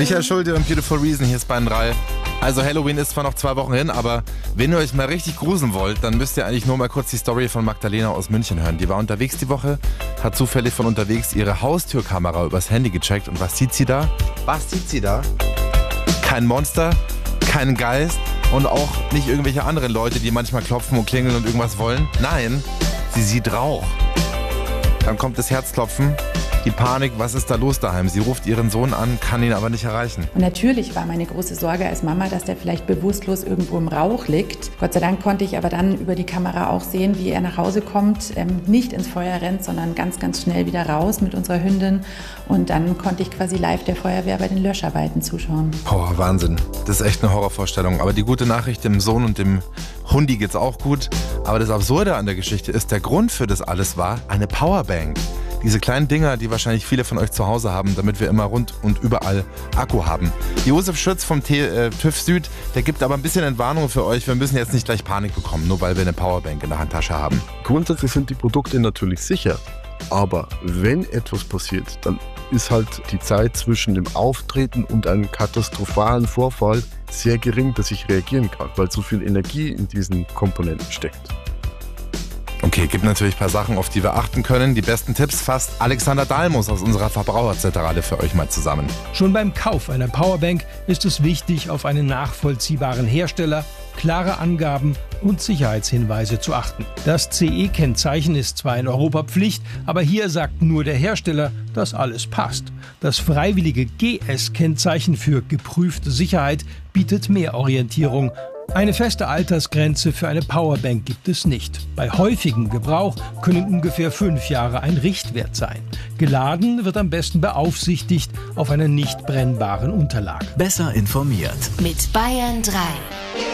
Michael Schulte und Beautiful Reason, hier ist Bayern 3. Also Halloween ist zwar noch 2 Wochen hin, aber wenn ihr euch mal richtig gruseln wollt, dann müsst ihr eigentlich nur mal kurz die Story von Magdalena aus München hören. Die war unterwegs die Woche, hat zufällig von unterwegs ihre Haustürkamera übers Handy gecheckt. Und was sieht sie da? Was sieht sie da? Kein Monster, kein Geist und auch nicht irgendwelche anderen Leute, die manchmal klopfen und klingeln und irgendwas wollen. Nein, sie sieht Rauch. Dann kommt das Herzklopfen, die Panik, was ist da los daheim? Sie ruft ihren Sohn an, kann ihn aber nicht erreichen. Und natürlich war meine große Sorge als Mama, dass der vielleicht bewusstlos irgendwo im Rauch liegt. Gott sei Dank konnte ich aber dann über die Kamera auch sehen, wie er nach Hause kommt, nicht ins Feuer rennt, sondern ganz, ganz schnell wieder raus mit unserer Hündin. Und dann konnte ich quasi live der Feuerwehr bei den Löscharbeiten zuschauen. Boah, Wahnsinn. Das ist echt eine Horrorvorstellung. Aber die gute Nachricht, dem Sohn und dem Hundi geht's auch gut. Aber das Absurde an der Geschichte ist, der Grund für das alles war eine Powerbank. Diese kleinen Dinger, die wahrscheinlich viele von euch zu Hause haben, damit wir immer rund und überall Akku haben. Josef Schütz vom TÜV Süd, der gibt aber ein bisschen Entwarnung für euch. Wir müssen jetzt nicht gleich Panik bekommen, nur weil wir eine Powerbank in der Handtasche haben. Grundsätzlich sind die Produkte natürlich sicher. Aber wenn etwas passiert, dann ist halt die Zeit zwischen dem Auftreten und einem katastrophalen Vorfall sehr gering, dass ich reagieren kann, weil so viel Energie in diesen Komponenten steckt. Okay, gibt natürlich ein paar Sachen, auf die wir achten können. Die besten Tipps fasst Alexander Dalmus aus unserer Verbraucherzentrale für euch mal zusammen. Schon beim Kauf einer Powerbank ist es wichtig, auf einen nachvollziehbaren Hersteller, klare Angaben und Sicherheitshinweise zu achten. Das CE-Kennzeichen ist zwar in Europa Pflicht, aber hier sagt nur der Hersteller, dass alles passt. Das freiwillige GS-Kennzeichen für geprüfte Sicherheit bietet mehr Orientierung. Eine feste Altersgrenze für eine Powerbank gibt es nicht. Bei häufigem Gebrauch können ungefähr 5 Jahre ein Richtwert sein. Geladen wird am besten beaufsichtigt auf einer nicht brennbaren Unterlage. Besser informiert Mit Bayern 3.